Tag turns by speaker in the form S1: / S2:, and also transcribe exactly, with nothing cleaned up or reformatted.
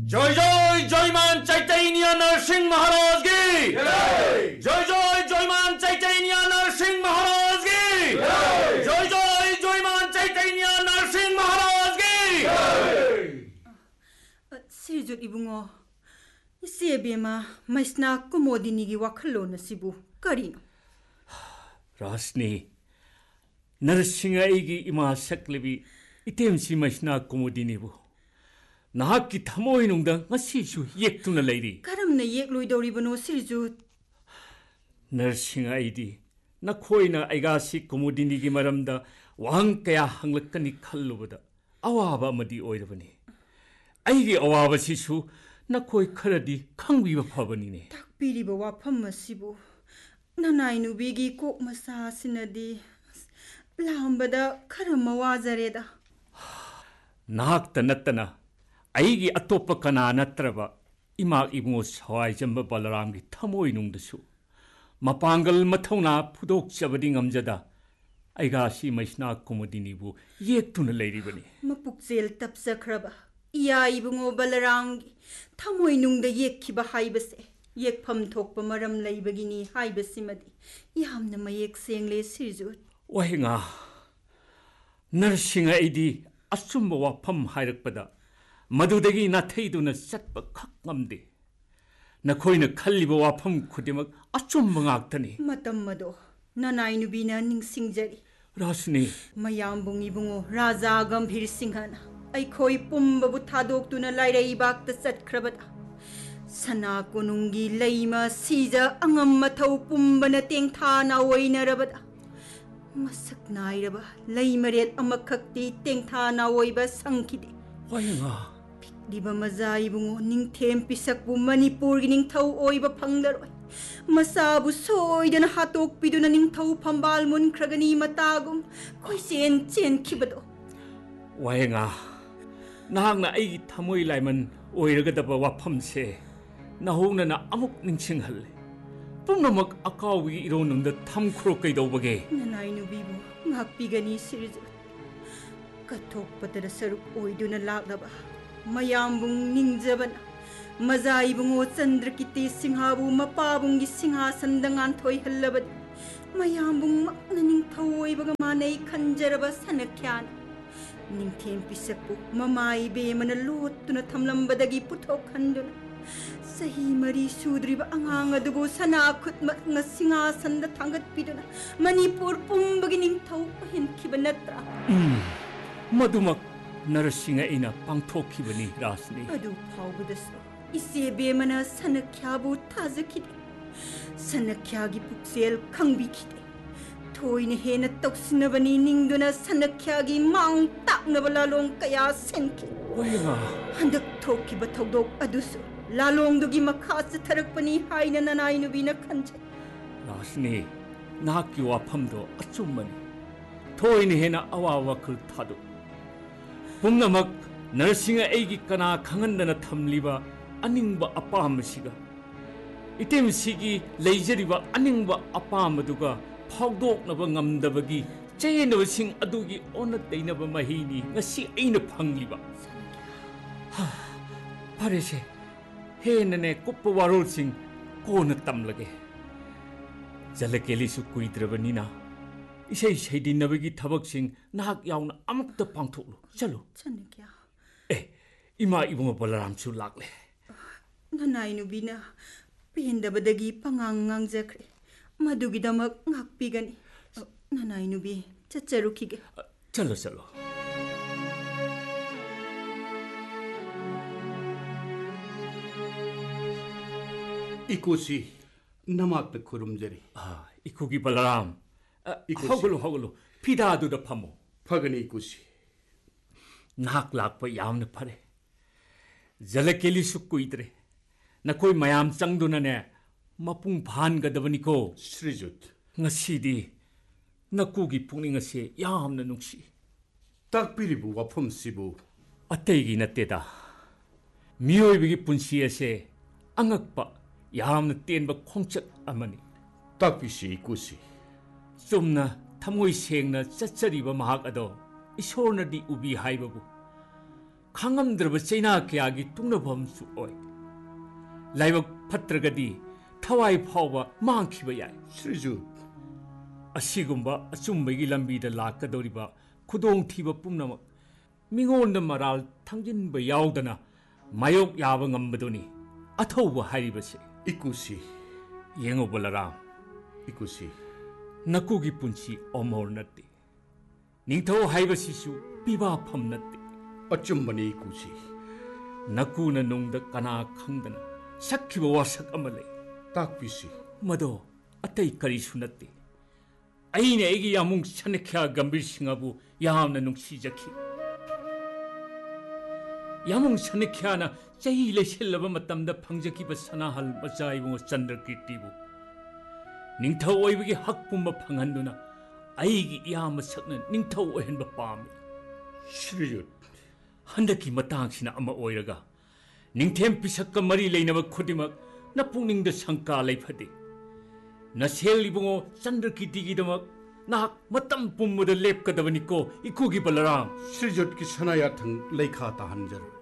S1: जय जय जयमान चैतन्य नरसिंह महाराज की जय जय जयमान चैतन्य नरसिंह महाराज की जय जय जयमान चैतन्य नरसिंह महाराज की
S2: सिरजुत इबुंगो इसे बेमा मैसना कुमोदिनी की वखलोन सिबु करिनो
S1: रासनी नरसिंह आईगी इमा सकलबी इतेमसी मैसना कुमोदिनीबु नाकी थमोई नुंदा ngasisu yektuna leiri
S2: karamna yekloidoribano sirjut
S1: Narasimha आईदी नखोइना आइगासी कुमुदिनी की मरमदा वाहं कया हंगलकनी खल्लुबदा अवाबा मदी ओइरबनी आइगी अवाबसिसु नखोइ खरदी खंगबिबा फबनीने
S2: ताकपिरिबा वाफम मसिबु ननाइनुबिगी कोक मसासिनदी लांबदा खरम वाजरेदा
S1: नाहक्ता नत्तना आइगी अतोप्पा कना नत्रबा इमा इबुंगो सवाई जंबा बलराम की थमोइ नुंदसु मपांगल मथौना फुदोक चबदी ngamjada आइगासी मैसना कुमुदिनीबु येक्तुना लेरिबनी
S2: मपुकजेल तपसखरबा इया इबुंगो बलराम थमोइ नुंदा येक्खिबा हाइबसे येक्फम थोकपा मरम लैबगिनी हाइबसिमदी यामना मयेक सेंगले सिरजुत
S1: वहिंगा नरसिंह आइदी असुम्बा वाफम हाइरकपदा मधुदगी नाथैदुना चटपा खक ngamde नखोइना खल्लिबा वाफम खुदिमक अचुम्बा ngakतनी
S2: मतम मदो ननाइनुबिना निंगसिंगजरी
S1: रासनी
S2: मयामबुंग इबुंगो राजा गंभीर सिंहना अइखोइ पुम्बबु थादोक्तुना लाइरैबाक्ता चटख्रबदा सना कोनुंगी लैमा सीजा अंगम मथौ पुम्बना तेंथाना ओइनरबदा मसक नाइरबा लैमरेत अमखक्ति तेंथाना ओइबा संखिदे
S1: वहिंगा
S2: दिबा मजा इबुंगो निंगथेम पिसकबु मणिपुर की निंगथौ ओइबा फंगलरोय मसाबु सोइदना हातोक पिदुना निंगथौ फंबाल मुनख्रगनी मतागुम कोइसेन चेनखिबदो
S1: वहिंगा नाहंगना आइगी थमोइ लाइमन ओइरगदबा वाफमसे नाहोंगना अमुक निंगसिंगहल्ले पुनमक अकाउगी इरोनुंदा थमख्रो कैदौबगे
S2: ननाइनुबिबु ngakpigani sirju kathokpadara saruk oiduna laglaba mayambung ningjabana mazaibungo chandrakiti singhabu mapabungi singhasandangan thoihallabadi mayambung makna ningthoibaga manai khanjaraba sanakhyan ningthem pisakpu mamai bemana lottuna thamlambadagi puthok khanduna सही मरी सूद्रिब अंगांग अदुबु सना खुदमक ngasiंगा संद थांगत पिदुना मणिपुर पुंबगी निंगथौ हिनखिब नत्रा
S1: मधुमक नरसिंह आइना पांगथोखिबनी रासनी
S2: अदु फाउबदसो इसे बेमना सनख्याबु थाजखिदे सनख्यागी पुक्सेल खंगबिखिदे थोइने हेन तौसिनबनी निंगदुना सनख्यागी मांग ताकनबला लोंग कया सेंखि
S1: वहिंगा
S2: हंदक थोखिब थौदोक अदुसु लालोंगदुगी मखास थरकपनी हाइना ननाइनुबिना खंजे
S1: रासनी नाकी वाफमदो अचुम्मनी थोइने हेना अवा वखल थादु पुंगमक नरसिंह आइगी कना खंगंदना थमलिबा अनिंगबा अपामसिगा इतेमसिगी लेजरिबा अनिंगबा अपामदुगा फाउदोकनबा ngamdabagi चेनबसिंग अदुगी ओना तैनबा महिनी ngasi aina phangलिबा फरेसे हेनने कुप्पा वारोल सिंह कोन तम लगे जलकेली सु कुइद्रबनिना इसे सैदिनबगी थबक सिंह नाहक याउना अमुक्त पांगथोलु चलो
S2: चने क्या
S1: ए इमा इबुंग बलराम सु लागले
S2: ननाइनुबिना पेंदबदगी पंगांग ngangjखरे मदुगिदमक ngakpigani ननाइनुबि चचरुखिगे
S1: चलो चलो
S3: इकोसी नमाक खुरुमजरी
S1: इकोगी बलराम हगलो हगलो फिदादुद फमो
S3: फगनी इकोसी
S1: नाक लाकप यामन फरे जलकेली सु कुइद्रे नकोइ मयाम चंगदुनने मपुंग भानगदबनिको
S3: श्रीजुत
S1: ngasidi nakugi pungning ase yamna nungsi
S3: takpiribu wafam sibu
S1: ategi nateda miyoibigi punsi ase angakpa यामन तेनब खोंचक अमनी
S3: ताकपिसी कुसी
S1: चुमना थमोइ सेंगना चचरीब महाक अदो ईश्वरनदी उबी हाइबबु ꯈꯥꯡꯉꯝꯗ꯭ꯔꯕ ꯆꯩꯅꯥ ꯀꯌꯥꯒꯤ ꯇꯨꯡꯅꯐꯝꯁꯨ ꯑꯣꯏ ꯂꯥꯏꯕꯛ ꯐꯠꯇ꯭ꯔꯒꯗꯤ ꯊꯋꯥꯏ ꯐꯥꯎꯕ ꯃꯥꯡꯈꯤꯕ ꯌꯥꯏ
S3: ꯁ꯭ꯔꯤꯖꯨꯠ
S1: ꯑꯁꯤꯒꯨꯝꯕ ꯑꯆꯨꯝꯕꯒꯤ ꯂꯝꯕꯤꯗ ꯂꯥꯛꯀꯗꯧꯔꯤꯕ ꯈꯨꯗꯣꯡꯊꯤꯕ ꯄꯨꯝꯅꯃꯛ ꯃꯤꯉꯣꯟꯗ ꯃꯔꯥꯜ ꯊꯪꯖꯤꯟꯕ ꯌꯥꯎꯗꯅ ꯃꯥꯌꯣꯛ ꯌꯥꯕ ꯉꯝꯕꯗꯨꯅꯤ ꯑꯊꯧꯕ ꯍꯥꯏꯔꯤꯕꯁꯤ
S3: 이쿠시
S1: ꯌꯦꯡꯉꯨ ꯕꯂꯔꯥꯝ
S3: 이쿠시
S1: ꯅꯀꯨꯒꯤ ꯄꯨꯟꯁꯤ ꯑꯃꯣꯔ ꯅꯠꯇꯦ ꯅꯤꯡꯊꯧ ꯍꯥꯏꯕꯁꯤꯁꯨ ꯄꯤꯕꯥꯐꯝ ꯅꯠꯇꯦ
S3: 어쩜ꯕꯅꯤ 이쿠시
S1: ꯅꯀꯨꯅ ꯅꯨꯡꯗ ꯀꯅꯥ ꯈꯪꯗꯅ ꯁꯛꯈꯤꯕ ꯋꯥꯁꯛ ꯑꯃ ꯂꯩ
S3: ꯇꯥꯛꯄꯤꯁꯤ
S1: ꯃꯗꯣ ꯑꯇꯩ ꯀꯔꯤꯁꯨ ꯅꯠꯇꯦ ꯑꯩꯅ ꯑꯩꯒꯤ ꯌꯥꯃꯨꯡ ꯁꯅꯈ꯭ꯌꯥ ꯒꯝꯚꯤꯔ ꯁꯤꯡꯍꯕꯨ ꯌꯥꯝꯅ ꯅꯨꯡꯁꯤꯖꯈꯤ ꯌꯥꯃꯨꯡ ꯁꯅꯈ꯭ꯌꯥꯅ ꯆꯍꯤ ꯂꯩꯁꯤꯜꯂꯕ ꯃꯇꯝꯗ ꯐꯪꯖꯈꯤꯕ ꯁꯅꯥꯍꯜ ꯃꯆꯥ ꯏꯕꯨꯡꯉꯣ ꯆꯟꯗ꯭ꯔꯀꯤꯔꯇꯤꯕꯨ ꯅꯤꯡꯊꯧ ꯑꯣꯏꯕꯒꯤ ꯍꯛ ꯄꯨꯝꯕ ꯐꯪꯍꯟꯗꯨꯅ ꯑꯩꯒꯤ ꯏꯌꯥꯝꯕ ꯁꯛꯅ ꯅꯤꯡꯊꯧ ꯑꯣꯏꯍꯟꯕ ꯄꯥꯝꯃꯤ
S3: ꯁ꯭ꯔꯤꯖꯨꯠ
S1: ꯍꯟꯗꯛꯀꯤ ꯃꯇꯥꯡꯁꯤꯅ ꯑꯃ ꯑꯣꯏꯔꯒ ꯅꯤꯡꯊꯦꯝ ꯄꯤꯁꯛꯀ ꯃꯔꯤ ꯂꯩꯅꯕ ꯈꯨꯗꯤꯡꯃꯛ ꯅꯄꯨꯛꯅꯤꯡꯗ ꯁꯪꯀꯥ ꯂꯩꯐꯗꯦ ꯅꯁꯦꯜ 이ꯕꯨꯡꯉꯣ ꯆꯟꯗ꯭ꯔꯀꯤꯔꯇꯤꯒꯤꯗꯃꯛ ꯅꯍꯥꯛ ꯃꯇꯝ ꯄꯨꯝꯕꯗ ꯂꯦꯞꯀꯗꯕꯅꯤꯀꯣ 이쿠기 ꯕꯂꯔꯥꯝ
S3: ꯁ꯭ꯔꯤꯖꯨꯠꯀꯤ ꯁꯅꯥꯌꯥꯊꯪ ꯂꯩꯈꯥ ꯇꯥꯍꯟꯖꯔꯣ